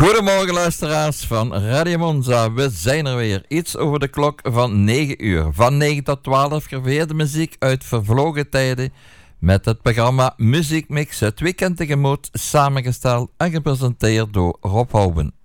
Goedemorgen luisteraars van Radio Monza. We zijn er weer, iets over de klok van 9 uur. Van 9 tot 12 gevarieerde muziek uit vervlogen tijden met het programma Muziekmix het weekend tegemoet, samengesteld en gepresenteerd door Rob Houben.